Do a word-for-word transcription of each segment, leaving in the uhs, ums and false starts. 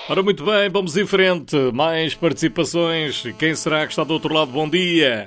Ora, muito bem, vamos em frente. Mais participações. Quem será que está do outro lado? Bom dia.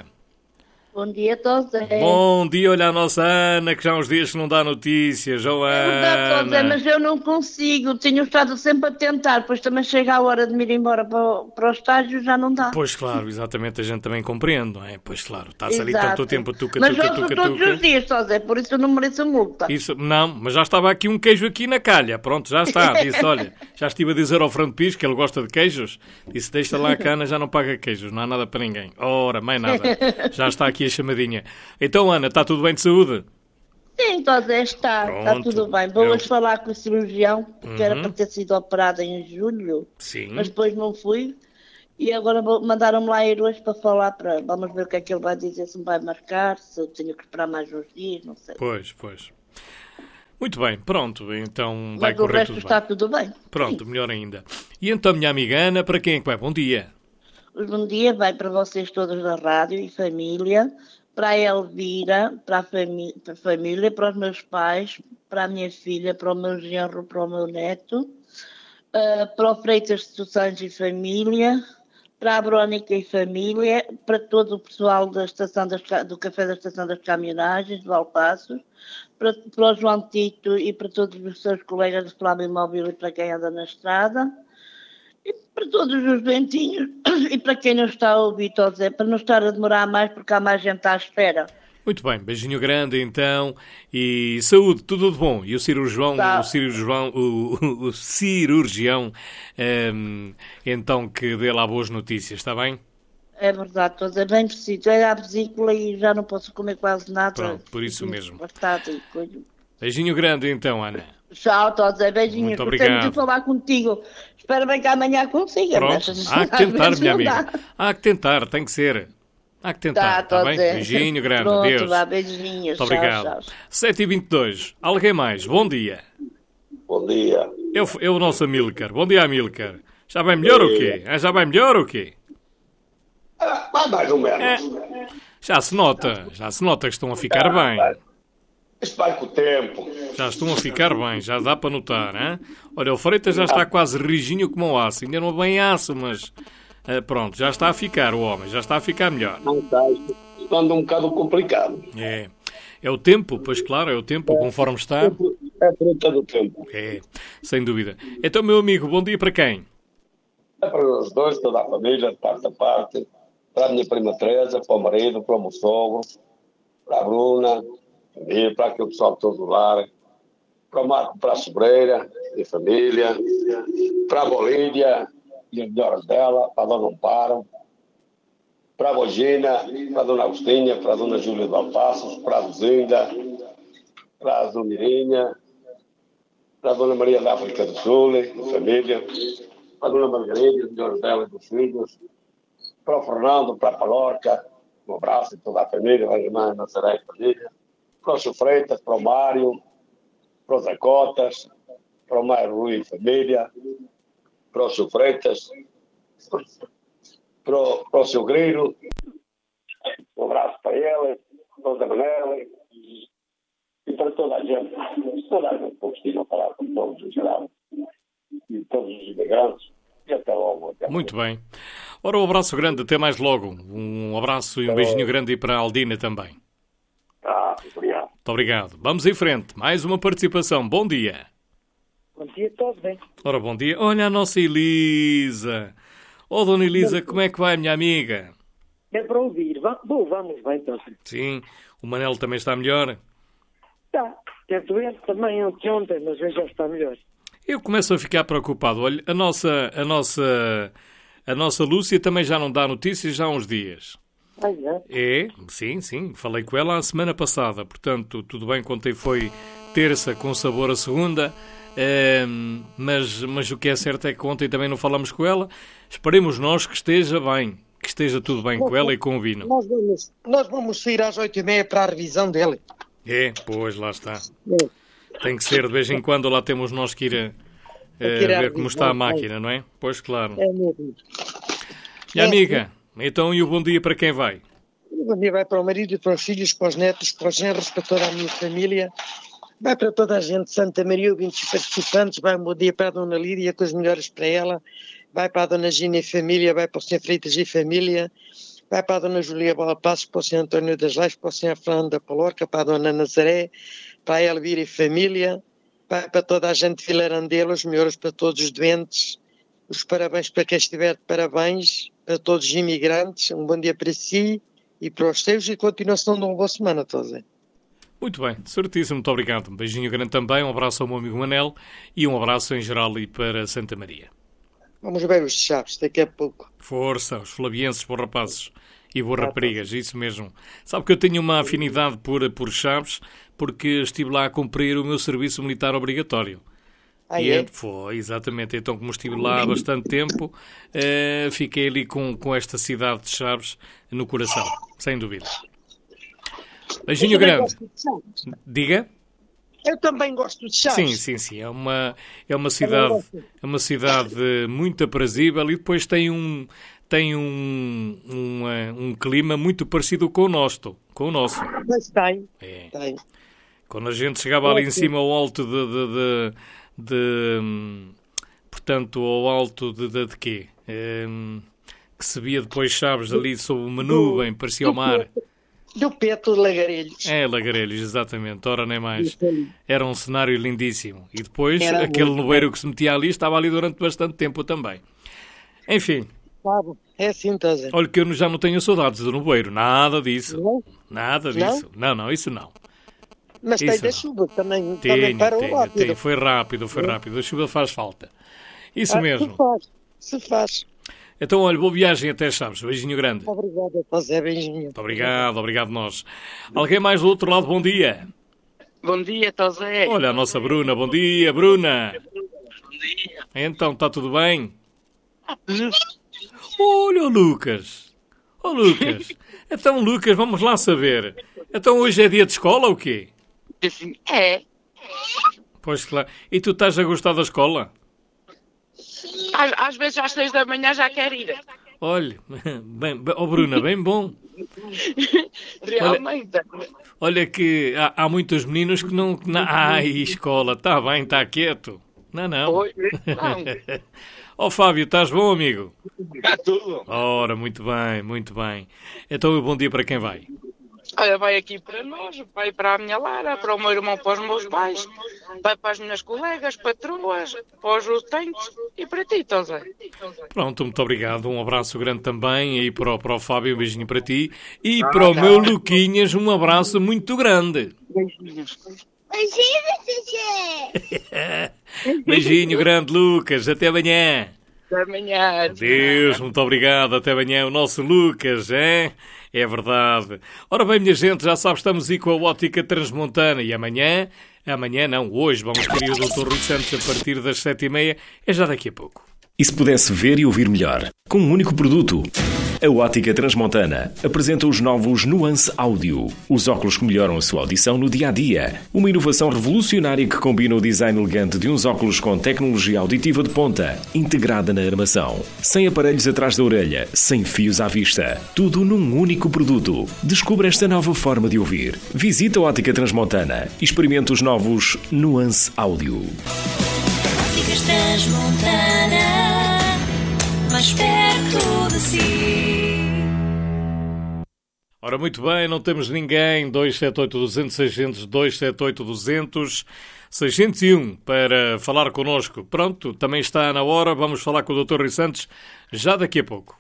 Bom dia, Tosé. Bom dia, olha a nossa Ana, que já há uns dias que não dá notícias. Oh, É verdade, Tosé, Ana. mas eu não consigo. Tenho estado sempre a tentar, pois também chega a hora de me ir embora para o, para o estágio, já não dá. Pois claro, exatamente, a gente também compreende, não é? Pois claro, está-se ali Exato. tanto tempo, tuca, Mas tuca, ouço tuca, todos tuca. os dias, Tosé, por isso eu não mereço multa. Isso, não, mas já estava aqui um queijo aqui na calha. Pronto, já está. Disse, olha, já estive a dizer ao Fernando Pires que ele gosta de queijos. Disse, deixa lá a Ana, já não paga queijos, não há nada para ninguém. Ora, mais nada. Já está aqui a chamadinha. Então, Ana, está tudo bem de saúde? Sim, Tosé, está, está Pronto. tudo bem. Vou Eu- hoje falar com o cirurgião, porque era Uhum. para ter sido operada em julho, Sim. mas depois não fui. E agora vou- mandaram-me lá ir hoje para falar, para, vamos ver o que é que ele vai dizer, se me vai marcar, se eu tenho que esperar mais uns dias, não sei. Pois, pois. Muito bem, pronto, então vai Mas o correr resto tudo está bem. tudo bem. Pronto, Sim. melhor ainda. E então, minha amiga Ana, para quem é que vai? Bom dia. O bom dia vai para vocês todos da rádio e família, para a Elvira, para a, fami- para a família, para os meus pais, para a minha filha, para o meu genro, para o meu neto, ah, para o Freitas de Soçães e família, para a Brónica e família, para todo o pessoal da estação das Ca- do Café da Estação das Caminhonagens, de Valpaços, para, para o João Tito e para todos os seus colegas de Flávio Imóvel e para quem anda na estrada. E para todos os ventinhos, e para quem não está a ouvir todos, é para não estar a demorar mais, porque há mais gente à espera. Muito bem, beijinho grande então e saúde, tudo de bom. E o cirurgião, Tá. o cirurgião, o, o- o cirurgião, ehm, então que dê lá boas notícias, está bem? É verdade, todos é bem preciso. É a vesícula e já não posso comer quase nada. Pronto, por isso Fico mesmo. bastante e coisa. Beijinho grande então, Ana. Tchau, todos é beijinhos. Muito Gostei muito obrigado. de falar contigo. Espero bem que amanhã consiga. Pronto, mas há que às tentar, vezes minha não amiga. dá. Há que tentar, tem que ser. Há que tentar, Tá, está bem? todos é. Beijinho grande, Pronto, adeus. vá, beijinhos. Muito Tchau, obrigado. tchau. sete e vinte e dois. Alguém mais? Bom dia. Bom dia. Eu, eu o nosso Amílcar. Bom dia, Amílcar. Já vai melhor ou quê? Ah, Já vai melhor ou quê? Ah, vai mais ou menos. É. Já se nota. Já se nota que estão a ficar bem. Isto vai com o tempo. Já estão a ficar bem. Já dá para notar, hein? Olha, o Freitas já está quase rijinho como o aço. Ainda não é bem aço, mas... ah, pronto, já está a ficar o homem. Já está a ficar melhor. Não está. Isto anda um bocado complicado. É. É o tempo, pois claro, é o tempo conforme está. É fruta do tempo. É, sem dúvida. Então, meu amigo, bom dia para quem? É para os dois, toda a família, de parte a parte. Para a minha prima Teresa, para o marido, para o meu sogro, para a Bruna, e para aquele pessoal todo do lar. Para o Marco, para a Sobreira e família. Para a Bolívia e as melhores dela, para a Dona Amparo. Para a Bogina, para a Dona Agostinha, para a Dona Júlia de Valpassos, para a Luzinda, para a Zulmirinha, para a Dona Maria da África do Sul, e família, para a Dona Margarida, os melhores dela e dos filhos, para o Fernando, para a Palorca, um abraço a toda a família, a irmã Nazaré e família, para o Sofreitas, para o Mário, para os Acotas, para o Mário Rui e família, para o Sofreitas, para o, para o seu Grilo, um abraço para ele, para o Zé Manela e, e para toda a gente, toda a gente que possível falar com todos em geral, e todos os imigrantes, e até logo. Até Muito bem. Ora, um abraço grande, até mais logo. Um abraço e um beijinho grande e para a Aldina também. Ah, obrigado. Muito obrigado. Vamos em frente. Mais uma participação. Bom dia. Bom dia, tudo bem? Ora, bom dia. Olha a nossa Elisa. Oh, Dona Elisa, como é que vai, minha amiga? É para ouvir. Va- Bom, vamos bem, então. Sim. O Manelo também está melhor? Tá. Quer doente também ontem, ontem, mas hoje já está melhor. Eu começo a ficar preocupado. Olha, a nossa, a nossa, a nossa Lúcia também já não dá notícias já há uns dias. Ah, é? É, sim, sim. Falei com ela a semana passada. Portanto, tudo bem, contei foi terça com sabor a segunda. Ehm, mas, mas o que é certo é que ontem também não falamos com ela. Esperemos nós que esteja bem. Que esteja tudo bem com ela e com o Vino. Nós vamos, nós vamos sair às oito e meia para a revisão dele. É, pois, lá está. Tem que ser, de vez em quando lá temos nós que ir a, a tirar ver como a está a visão, máquina, não é? Pois, claro. É mesmo. Minha É, amiga, então e o bom dia para quem vai? O bom dia vai para o marido e para os filhos, para os netos, para os genros, para toda a minha família, Vai para toda a gente, Santa Maria, ouvintes e participantes, vai um bom dia para a Dona Lídia, com as melhores para ela, vai para a Dona Gina e família, vai para o senhor Freitas e família, vai para a Dona Julia Bola Passos, para o senhor António das Leis, para o senhor Fernando da Palorca, para a Dona Nazaré, para a Elvira e família, vai para toda a gente de Vilarandelo, os melhores para todos os doentes, os parabéns para quem estiver de parabéns, para todos os imigrantes, um bom dia para si e para os seus e continuação de uma boa semana a todos. Muito bem, certíssimo, muito obrigado. Um beijinho grande também, um abraço ao meu amigo Manel e um abraço em geral e para Santa Maria. Vamos ver os chaves daqui a pouco. Força, os flavienses, bons rapazes e boas raparigas, isso mesmo. Sabe que eu tenho uma afinidade por, por Chaves porque estive lá a cumprir o meu serviço militar obrigatório. Ah, e é? Foi, exatamente. Então, como estive lá há bastante tempo, eh, fiquei ali com, com esta cidade de Chaves no coração, sem dúvida. Beijinho grande. Diga? Eu também gosto de Chaves. Sim, sim, sim. É uma, é uma cidade, é uma cidade muito aprazível e depois tem um, tem um, um, um clima muito parecido com o nosso. Com o nosso. Mas tem, É. tem. Quando a gente chegava ali em cima ao alto de... de, de, de portanto, ao alto de, de, de quê? Um, que se via depois Chaves ali sob uma nuvem, parecia o mar. Do Peto de Lagarelhos. É, Lagarelhos, exatamente, ora nem mais. Era um cenário lindíssimo. E depois, Era aquele muito nevoeiro que se metia ali, estava ali durante bastante tempo também. Enfim, Sabe? É assim, estás a dizer. olha que eu já não tenho saudades do nevoeiro, nada disso. Não? Nada disso. Não, não, isso não. Mas Isso tem da não. chuva também, também Tenho, para o tenho, rápido. tenho. Foi rápido, foi rápido. A chuva faz falta. Isso Ah, mesmo. Se faz, se faz. Então, olha, boa viagem até Chaves. Beijinho grande. Obrigado, estás a beijinho. Muito obrigado, obrigado nós. Alguém mais do outro lado, bom dia. Bom dia, Tosé. Olha, a nossa Bruna, bom dia, Bruna. Bom dia. Então, está tudo bem? Olha o Lucas. Ó Lucas. Então, Lucas, vamos lá saber. Então, hoje é dia de escola ou o quê? Assim, é. Pois claro. E tu estás a gostar da escola? Às, às vezes às seis da manhã já quer ir. Olha, bem, bem, oh Bruna, bem bom. Realmente. Olha que há, há muitos meninos que não... Que não ai, escola, está bem, está quieto. Não, não. Oi, não. Ó Fábio, estás bom, amigo? Está tudo. Ora, muito bem, muito bem. Então, bom dia para quem vai? Olha, vai aqui para nós, vai para a minha Lara, para o meu irmão, para os meus pais, vai para as minhas colegas, patroas, para os utentes e para ti, Tosé. Pronto, muito obrigado. Um abraço grande também aí para o, para o Fábio, um beijinho para ti. E para o meu Luquinhas, um abraço muito grande. Beijinhos. Beijinho grande, Lucas. Até amanhã. Até amanhã. Deus, muito obrigado. Até amanhã. O nosso Lucas, é? É verdade. Ora bem, minha gente, já sabe, estamos aí com a Ótica Transmontana. E amanhã, amanhã não, hoje, vamos ter o doutor Rui Santos a partir das sete e meia. É já daqui a pouco. E se pudesse ver e ouvir melhor? Com um único produto. A Ótica Transmontana apresenta os novos Nuance Audio. Os óculos que melhoram a sua audição no dia-a-dia. Uma inovação revolucionária que combina o design elegante de uns óculos com tecnologia auditiva de ponta, integrada na armação. Sem aparelhos atrás da orelha, sem fios à vista. Tudo num único produto. Descubra esta nova forma de ouvir. Visita a Ótica Transmontana e experimente os novos Nuance Audio. Óticas Transmontana, mais perto de si. Ora, muito bem, não temos ninguém. dois sete oito, duzentos, seiscentos, dois sete oito, duzentos, seiscentos e um para falar connosco. Pronto, também está na hora. Vamos falar com o doutor Rui Santos já daqui a pouco.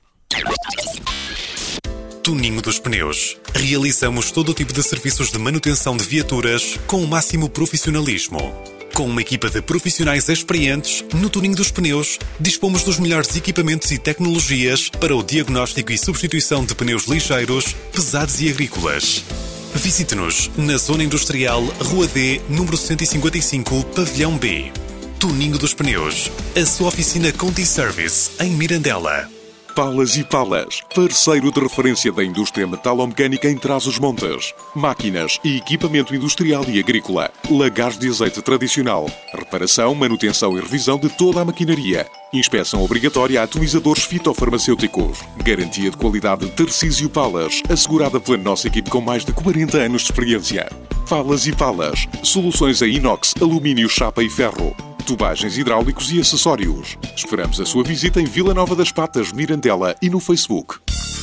Tuninho dos Pneus. Realizamos todo o tipo de serviços de manutenção de viaturas com o máximo profissionalismo. Com uma equipa de profissionais experientes, no Tuninho dos Pneus, dispomos dos melhores equipamentos e tecnologias para o diagnóstico e substituição de pneus ligeiros, pesados e agrícolas. Visite-nos na Zona Industrial, Rua D, número cento e cinquenta e cinco, Pavilhão B. Tuninho dos Pneus. A sua oficina Conti Service, em Mirandela. Palas e Palas, parceiro de referência da indústria metalomecânica em Trás-os-Montes. Máquinas e equipamento industrial e agrícola. Lagares de azeite tradicional. Reparação, manutenção e revisão de toda a maquinaria. Inspeção obrigatória a atomizadores fitofarmacêuticos. Garantia de qualidade Tarcísio Palas, assegurada pela nossa equipe com mais de quarenta anos de experiência. Palas e Palas, soluções a inox, alumínio, chapa e ferro. Tubagens hidráulicos e acessórios. Esperamos a sua visita em Vila Nova das Patas, Mirandela e no Facebook.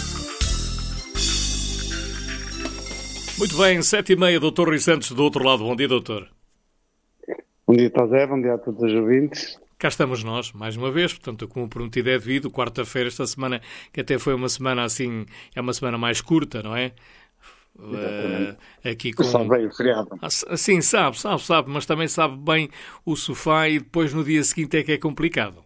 Muito bem, sete e meia, doutor Rui Santos, do outro lado. Bom dia, doutor. Bom dia, José. Bom dia a todos os ouvintes. Cá estamos nós, mais uma vez, portanto, como prometido é devido, quarta-feira esta semana, que até foi uma semana assim, é uma semana mais curta, não é? Uh, aqui com... Sabe bem o feriado. Sim, sabe, sabe, sabe, mas também sabe bem o sofá e depois no dia seguinte é que é complicado.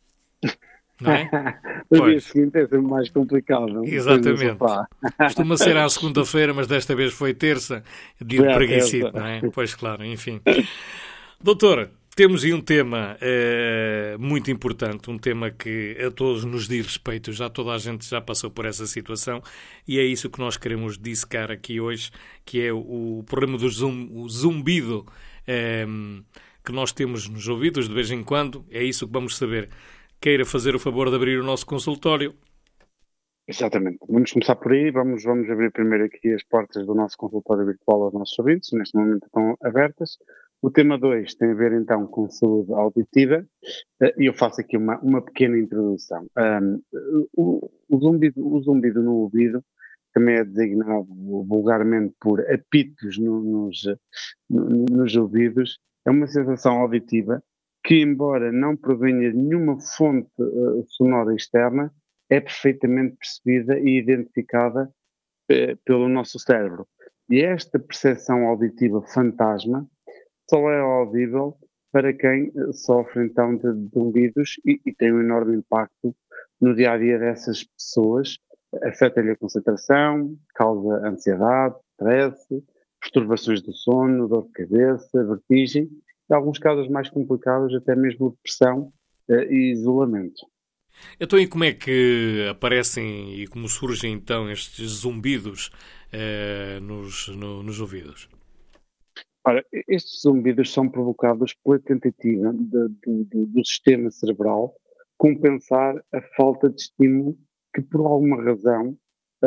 Não é? O pois. Dia seguinte é sempre mais complicado. Exatamente. Costuma ser à segunda-feira, mas desta vez foi terça, dia de preguiçito, não é? Pois claro, enfim. Doutor, temos aí um tema eh, muito importante, um tema que a todos nos diz respeito, já toda a gente já passou por essa situação e é isso que nós queremos dissecar aqui hoje, que é o, o problema do zum, o zumbido eh, que nós temos nos ouvidos de vez em quando, é isso que vamos saber. Queira fazer o favor de abrir o nosso consultório. Exatamente. Vamos começar por aí, vamos, vamos abrir primeiro aqui as portas do nosso consultório virtual aos nossos ouvintes, neste momento estão abertas. O tema dois tem a ver então com saúde auditiva e eu faço aqui uma, uma pequena introdução. Um, o, o, zumbido, o zumbido no ouvido também é designado vulgarmente por apitos no, nos, no, nos ouvidos. É uma sensação auditiva que, embora não provenha de nenhuma fonte uh, sonora externa, é perfeitamente percebida e identificada uh, pelo nosso cérebro. E esta percepção auditiva fantasma só é audível para quem sofre então de zumbidos e, e tem um enorme impacto no dia-a-dia dessas pessoas. Afeta-lhe a concentração, causa ansiedade, stress, perturbações do sono, dor de cabeça, vertigem, e em alguns casos mais complicados até mesmo depressão eh, e isolamento. Então e como é que aparecem e como surgem então estes zumbidos eh, nos, no, nos ouvidos? Ora, estes zumbidos são provocados pela tentativa de, de, de, do sistema cerebral compensar a falta de estímulo que, por alguma razão,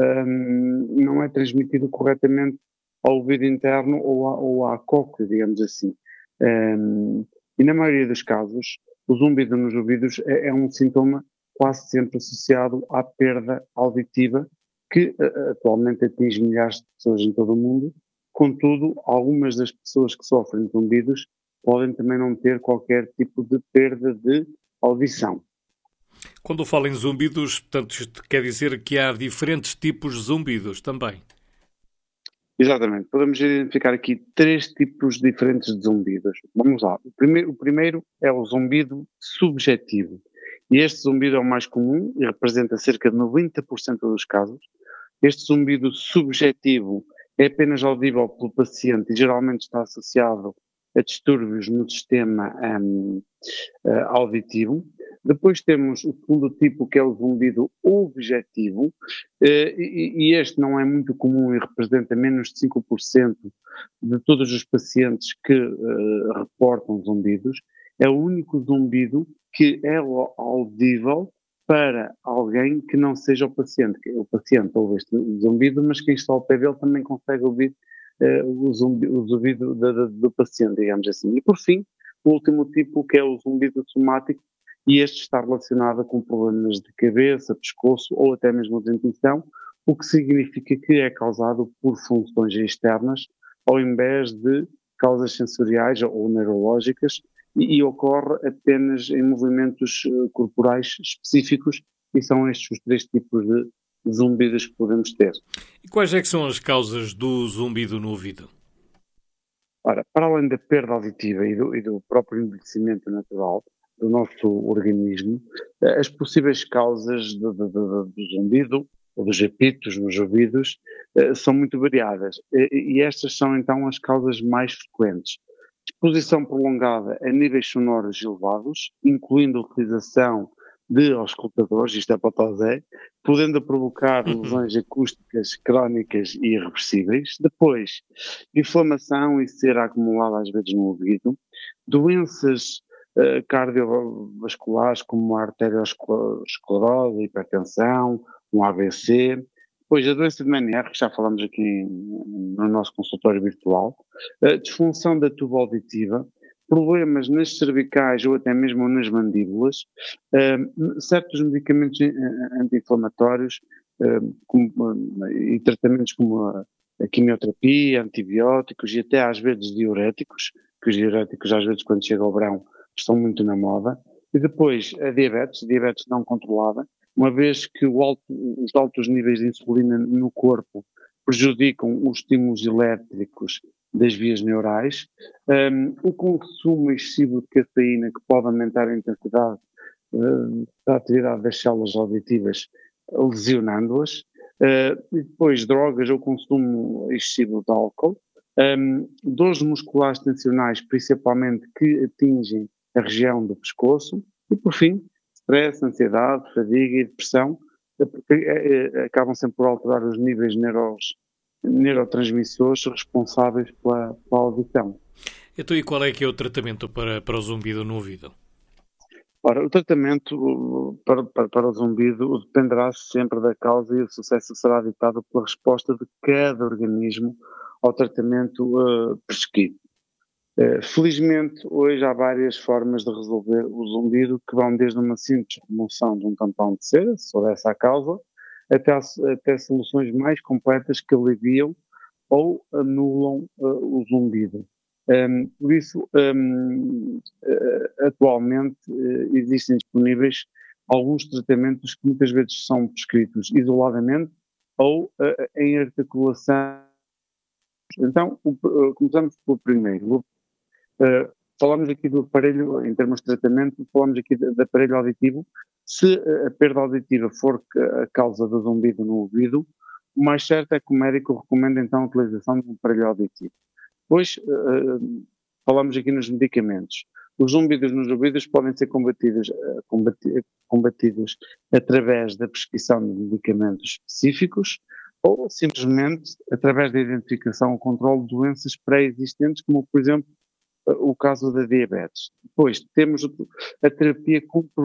um, não é transmitido corretamente ao ouvido interno ou, a, ou à cóclea, digamos assim. Um, e na maioria dos casos, o zumbido nos ouvidos é, é um sintoma quase sempre associado à perda auditiva que uh, atualmente atinge milhares de pessoas em todo o mundo. Contudo, algumas das pessoas que sofrem de zumbidos podem também não ter qualquer tipo de perda de audição. Quando falo em zumbidos, portanto, isto quer dizer que há diferentes tipos de zumbidos também? Exatamente. Podemos identificar aqui três tipos diferentes de zumbidos. Vamos lá. O primeiro, o primeiro é o zumbido subjetivo. E este zumbido é o mais comum e representa cerca de noventa por cento dos casos. Este zumbido subjetivo é apenas audível pelo paciente e geralmente está associado a distúrbios no sistema um, uh, auditivo. Depois temos o segundo tipo, que é o zumbido objetivo, uh, e, e este não é muito comum e representa menos de cinco por cento de todos os pacientes que uh, reportam zumbidos. É o único zumbido que é audível para alguém que não seja o paciente. O paciente ouve este zumbido, mas quem está ao pé dele também consegue ouvir uh, o, zumbido, o zumbido do, do, do paciente, digamos assim. E por fim, o último tipo, que é o zumbido somático, e este está relacionado com problemas de cabeça, pescoço ou até mesmo de dentição, o que significa que é causado por funções externas ao invés de causas sensoriais ou neurológicas, e, e ocorre apenas em movimentos uh, corporais específicos, e são estes os três tipos de zumbidos que podemos ter. E quais é que são as causas do zumbido no ouvido? Ora, para além da perda auditiva e do, e do próprio envelhecimento natural do nosso organismo, as possíveis causas do, do, do, do zumbido ou dos apitos nos ouvidos são muito variadas, e estas são então as causas mais frequentes. Exposição prolongada a níveis sonoros elevados, incluindo a utilização de auscultadores, isto é para o Tosé, podendo provocar lesões acústicas crónicas e irreversíveis. Depois, inflamação e cera acumulada às vezes no ouvido, doenças uh, cardiovasculares como a arteriosclerose, hipertensão, um A V C, depois a doença de Meniere, que já falamos aqui no nosso consultório virtual, uh, disfunção da tuba auditiva, problemas nas cervicais ou até mesmo nas mandíbulas, uh, certos medicamentos anti-inflamatórios uh, como, uh, e tratamentos como a, a quimioterapia, antibióticos e até às vezes diuréticos, que os diuréticos às vezes quando chega ao verão estão muito na moda, e depois a diabetes, diabetes não controlada, uma vez que o alto, os altos níveis de insulina no corpo prejudicam os estímulos elétricos das vias neurais, um, o consumo excessivo de cafeína que pode aumentar a intensidade uh, da atividade das células auditivas, lesionando-as, uh, e depois drogas ou consumo excessivo de álcool, um, dores musculares tensionais, principalmente que atingem a região do pescoço, e por fim, stress, ansiedade, fadiga e depressão, porque uh, acabam sempre por alterar os níveis neuros neurotransmissores responsáveis pela, pela audição. Então, e qual é que é o tratamento para, para o zumbido no ouvido? Ora, o tratamento para, para, para o zumbido dependerá sempre da causa e o sucesso será ditado pela resposta de cada organismo ao tratamento uh, prescrito. Uh, felizmente, hoje há várias formas de resolver o zumbido que vão desde uma simples remoção de um tampão de cera, se for essa a causa, Até, até soluções mais completas que aliviam ou anulam uh, o zumbido. Um, por isso, um, uh, atualmente uh, existem disponíveis alguns tratamentos que muitas vezes são prescritos isoladamente ou uh, em articulação. Então, o, uh, começamos pelo primeiro. Uh, falamos aqui do aparelho, em termos de tratamento, falamos aqui do aparelho auditivo. Se a perda auditiva for a causa do zumbido no ouvido, o mais certo é que o médico recomenda então a utilização de um aparelho auditivo. Depois, uh, falamos aqui nos medicamentos. Os zumbidos nos ouvidos podem ser combatidos, uh, combatidos, combatidos através da prescrição de medicamentos específicos ou simplesmente através da identificação ou controle de doenças pré-existentes, como por exemplo uh, o caso da diabetes. Depois, temos a terapia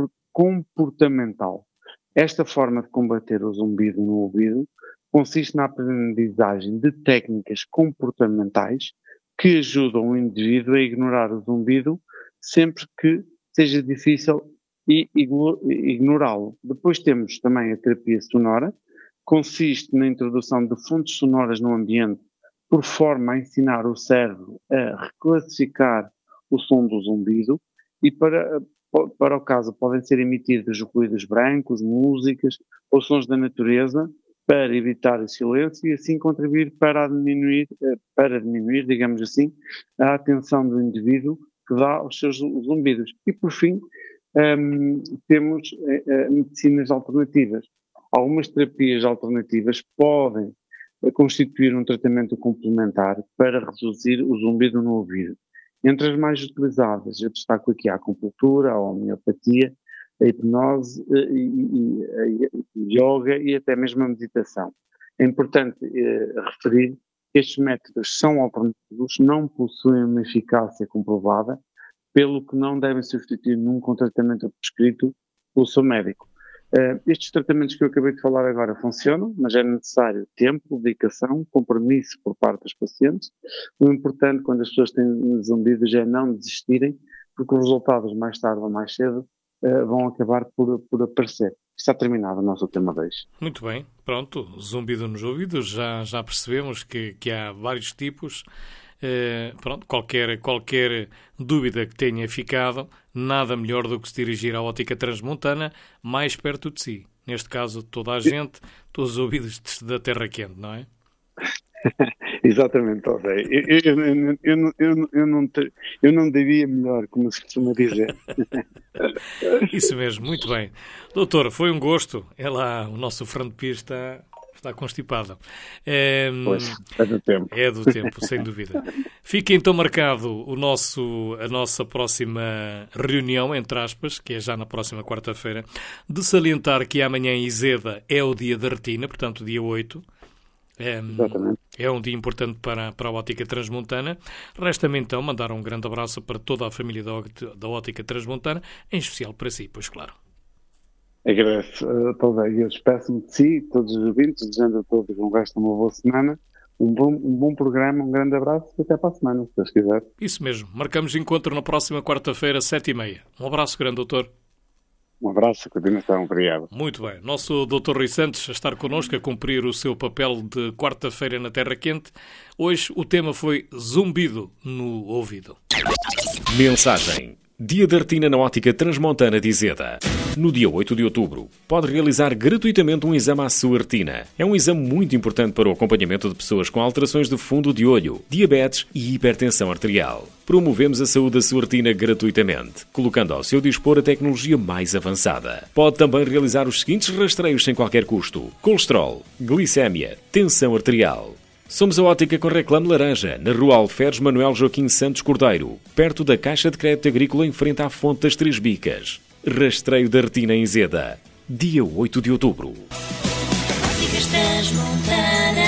comportamental. Esta forma de combater o zumbido no ouvido consiste na aprendizagem de técnicas comportamentais que ajudam o indivíduo a ignorar o zumbido sempre que seja difícil e ignorá-lo. Depois temos também a terapia sonora, consiste na introdução de fontes sonoras no ambiente por forma a ensinar o cérebro a reclassificar o som do zumbido e para Para o caso, podem ser emitidos ruídos brancos, músicas ou sons da natureza para evitar o silêncio e assim contribuir para diminuir, para diminuir, digamos assim, a atenção do indivíduo que dá aos seus zumbidos. E, por fim, um, temos uh, medicinas alternativas. Algumas terapias alternativas podem uh, constituir um tratamento complementar para reduzir o zumbido no ouvido. Entre as mais utilizadas, eu destaco aqui a acupuntura, a homeopatia, a hipnose, a yoga e até mesmo a meditação. É importante eh, referir que estes métodos são alternativos, não possuem uma eficácia comprovada, pelo que não devem substituir nunca um tratamento prescrito pelo seu médico. Uh, estes tratamentos que eu acabei de falar agora funcionam, mas é necessário tempo, dedicação, compromisso por parte dos pacientes. O importante quando as pessoas têm zumbidos é não desistirem, porque os resultados mais tarde ou mais cedo uh, vão acabar por, por aparecer. Está terminado o nosso tema dois. Muito bem, pronto, zumbido nos ouvidos, já, já percebemos que, que há vários tipos. Uh, pronto, qualquer, qualquer dúvida que tenha ficado, nada melhor do que se dirigir à Ótica Transmontana, mais perto de si. Neste caso, toda a gente, todos os ouvidos da terra quente, não é? Exatamente, ok. Eu, eu, eu, eu, eu, eu, não te, eu não diria melhor, como se costuma dizer. Isso mesmo, muito bem. Doutor, foi um gosto. É lá, o nosso frontpista está constipado. É, Pois, é do tempo. É do tempo, sem dúvida. Fica então marcado o nosso, a nossa próxima reunião, entre aspas, que é já na próxima quarta-feira, de salientar que amanhã em Izeda é o dia da retina, portanto, dia oito. É, é um dia importante para, para a Ótica Transmontana. Resta-me então mandar um grande abraço para toda a família da, da Ótica Transmontana, em especial para si, pois claro. Agradeço a todos e eu despeço-me de si, todos os ouvintes, desejando a todos um resto de uma boa semana, um bom, um bom programa, um grande abraço e até para a semana, se Deus quiser. Isso mesmo. Marcamos encontro na próxima quarta-feira, sete e meia. Um abraço grande, doutor. Um abraço, continuação, obrigado. Muito bem. Nosso doutor Rui Santos a estar connosco, a cumprir o seu papel de quarta-feira na Terra Quente. Hoje o tema foi zumbido no ouvido. Mensagem. Dia da Retina na Ótica Transmontana de Izeda. No dia oito de outubro, pode realizar gratuitamente um exame à sua retina. É um exame muito importante para o acompanhamento de pessoas com alterações de fundo de olho, diabetes e hipertensão arterial. Promovemos a saúde da sua retina gratuitamente, colocando ao seu dispor a tecnologia mais avançada. Pode também realizar os seguintes rastreios sem qualquer custo: colesterol, glicémia, tensão arterial. Somos a Ótica com Reclame Laranja, na Rua Alferes Manuel Joaquim Santos Cordeiro, perto da Caixa de Crédito Agrícola em frente à Fonte das Três Bicas. Rastreio da retina em Izeda, dia oito de outubro. Óticas Transmontana,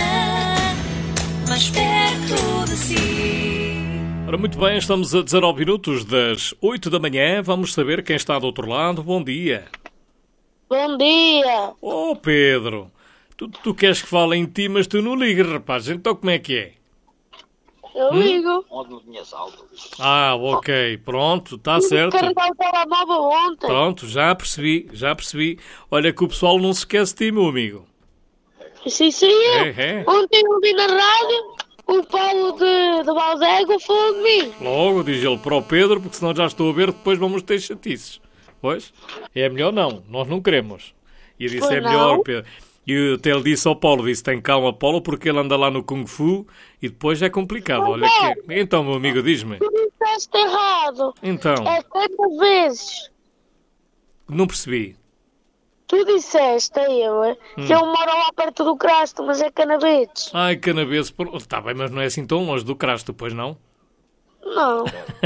mais perto de si. Ora, muito bem, estamos a dezenove minutos das oito da manhã. Vamos saber quem está do outro lado. Bom dia. Bom dia. Oh, Pedro. Tu, tu queres que fale em ti, mas tu não ligas, rapaz. Então como é que é? Eu hum? ligo. Onde não tinha saldo. Ah, ok. Pronto, está certo. Carregar o telemóvel ontem. Pronto, já percebi, já percebi. Olha que o pessoal não se esquece de ti, meu amigo. Sim, sim. É, é. Ontem eu vi na rádio o Paulo de, de Baldego falou de mim. Logo, diz ele para o Pedro, porque senão já estou a ver, depois vamos ter chatices. Pois, é melhor não. Nós não queremos. E eu disse, Pois é melhor, não. Pedro. E eu até ele disse ao Paulo, disse, tem calma, Paulo, porque ele anda lá no Kung Fu e depois é complicado. Não Olha é. que... Então, meu amigo, diz-me. Tu disseste errado. Então, É trinta vezes. não percebi. Tu disseste a eu Hum. que eu moro lá perto do Crasto, mas é Canavetes. Ai, Canaveses, está bem, mas não é assim tão longe do Crasto, pois não? Não.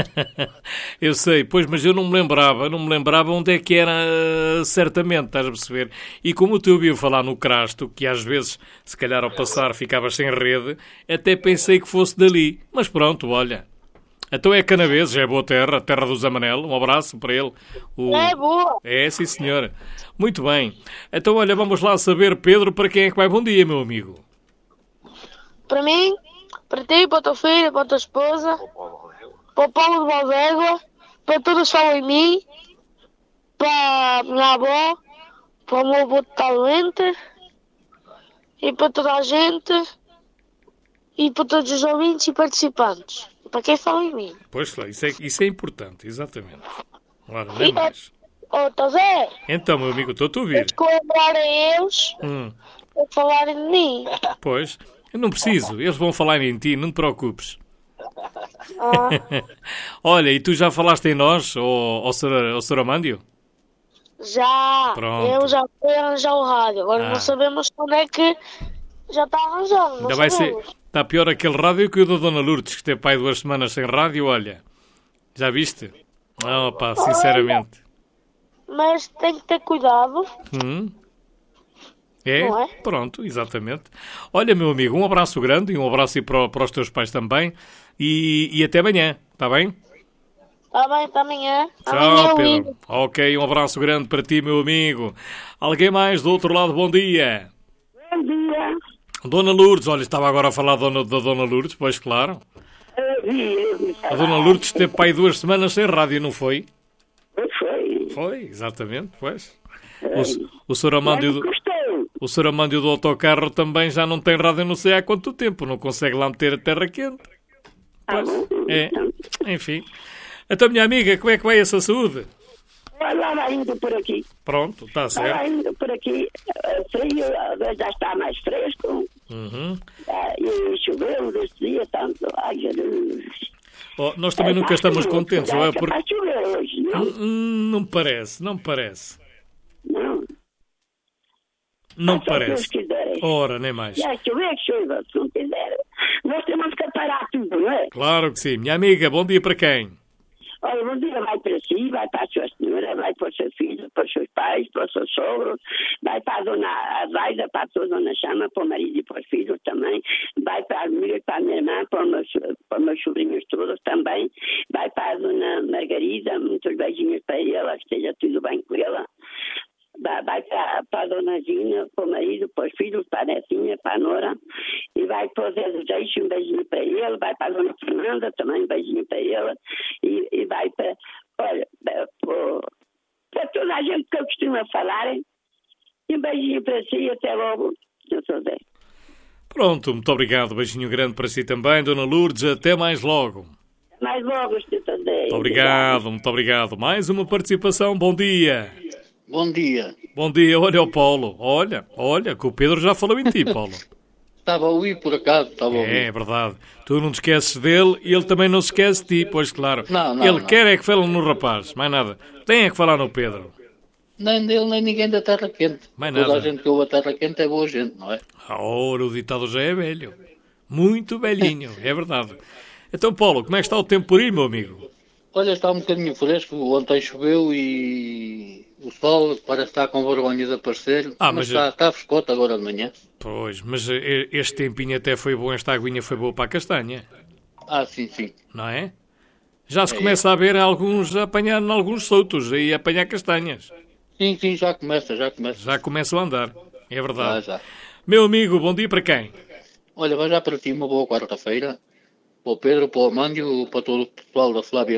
Eu sei, pois, mas eu não me lembrava, não me lembrava onde é que era uh, certamente, estás a perceber? E como tu ouviu falar no Crasto, que às vezes, se calhar ao passar ficavas sem rede, até pensei que fosse dali. Mas pronto, olha. Então é Canaveses, é boa terra, terra do Zé Manel, um abraço para ele. O... É boa. É, sim senhor. Muito bem. Então olha, vamos lá saber, Pedro, para quem é que vai bom dia, meu amigo? Para mim, para ti, para o teu filho, para a tua esposa, para o Paulo de Baldego, para todos que falam em mim, para a minha avó, para o meu avô que está doente, e para toda a gente, e para todos os ouvintes e participantes. Para quem fala em mim. Pois, isso é, isso é importante, exatamente. Ora, não é mais. Ô, oh, Zé. Então, meu amigo, estou-te a ouvir. Tens que lembrar a eles Hum. para falarem de mim. Pois, eu não preciso, eles vão falar em ti, não te preocupes. Ah. Olha, e tu já falaste em nós, ao, ao, Sor, ao Soramândio? Já. Pronto. Eu já fui arranjar o rádio. Agora Ah. não sabemos quando é que já está arranjado. Não Ainda vai ser. sabemos. Está pior aquele rádio que o da Dona Lourdes, que teve pai duas semanas sem rádio, olha. Já viste? Não, pá, sinceramente. Mas tem que ter cuidado. Hum. É? Não é? Pronto, exatamente. Olha, meu amigo, um abraço grande e um abraço aí para, para os teus pais também. E, e até amanhã, está bem? Está bem, até amanhã. Tchau, Amanhã eu Pedro. ligo. Ok, um abraço grande para ti, meu amigo. Alguém mais do outro lado, bom dia. Bom dia. Dona Lourdes, olha, estava agora a falar da Dona, da Dona Lourdes, pois claro. A Dona Lourdes teve pai duas semanas sem rádio, não foi? Foi. Foi, exatamente, pois. O, o senhor Amândio do, o senhor Amândio do autocarro também já não tem rádio não sei há quanto tempo, não consegue lá meter a terra quente. Pois, é, enfim. Então, minha amiga, como é que vai essa saúde? Ela vai indo por aqui. Pronto, está Ela certo. vai indo por aqui. eh, Frio, agora já está mais fresco. Uhum. Ah, E choveu desse dia tanto. Ai, Jesus. Oh, nós também É, nunca vai estamos chover, contentes, não é? vai Porque... chover hoje, não? Hum, não me parece, não me parece. Não. Não me Faça o que parece. Deus quiser. Ora, nem mais. E é chover, que chova. Se não quiser, nós temos que parar tudo, não é? Claro que sim. Minha amiga, bom dia para quem? Olha, bom dia vai para si, vai para a sua senhora, vai para o seu filho, para os seus pais, para o seu sogro, vai para a dona Adelaida, para a sua dona Chama, para o marido e para os filhos também, vai para as amigas, para a minha irmã, para os meus, para os meus sobrinhos todos também, vai para a dona Margarida, muitos beijinhos para ela, que esteja tudo bem com ela. Vai, vai para, para a dona Gina, para o marido, para os filhos, para a netinha, para a nora, e vai para o Zé do Deixo, um beijinho para ele, vai para a dona Fernanda, também um beijinho para ela, e, e vai para, olha, para, para toda a gente que eu costumo falar, e um beijinho para si, e até logo, doutor Zé. Pronto, muito obrigado, beijinho grande para si também, dona Lourdes, até mais logo. Mais logo, doutor Zé. Muito obrigado, muito obrigado. Mais uma participação, bom dia. Bom dia. Bom dia, olha o Paulo. Olha, olha, que o Pedro já falou em ti, Paulo. Estava a ouvir por acaso, estava a ouvir. É, é verdade. Tu não te esqueces dele e ele também não se esquece de ti, pois claro. Não, não, ele não. quer é que fale no rapaz, mais nada. Tem é que falar no Pedro. Nem dele, nem ninguém da Terra Quente. Mais Toda nada. a gente que ouve a Terra Quente é boa gente, não é? Ora, o ditado já é velho. Muito velhinho, é verdade. Então, Paulo, como é que está o tempo por aí, meu amigo? Olha, está um bocadinho fresco. Ontem choveu e o sol parece estar com vergonha de aparecer. Ah, mas, mas está, está frescote agora de manhã. Pois, mas eh, este tempinho até foi bom, esta aguinha foi boa para a castanha. Ah, sim, sim. Não é? Já se É. começa a ver alguns a apanhar em alguns soltos e a apanhar castanhas. Sim, sim, já começa, já começa. Já começam a andar, é verdade. Já, já. Meu amigo, bom dia para quem? Olha, vai já para ti uma boa quarta-feira. Para o Pedro, para o Amândio, para todo o pessoal da Flávia